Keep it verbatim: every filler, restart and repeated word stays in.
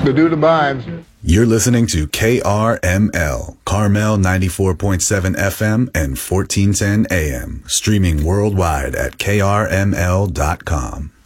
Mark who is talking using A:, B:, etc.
A: The do the binds.
B: You're listening to K R M L, Carmel ninety-four point seven F M and fourteen ten A M, streaming worldwide at K R M L dot com.